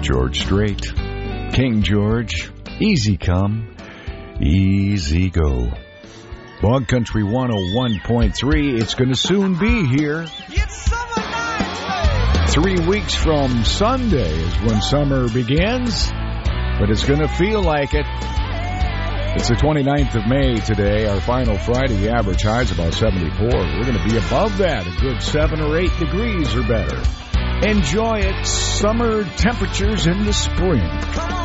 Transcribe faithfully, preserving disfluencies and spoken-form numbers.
George Strait. King George. Easy come, easy go. Bog Country one oh one point three. It's going to soon be here. Three weeks from Sunday is when summer begins, but it's going to feel like it. It's the twenty-ninth of May today, our final Friday. The average high is about seventy-four. We're going to be above that, a good seven or eight degrees or better. Enjoy it. Summer temperatures in the spring.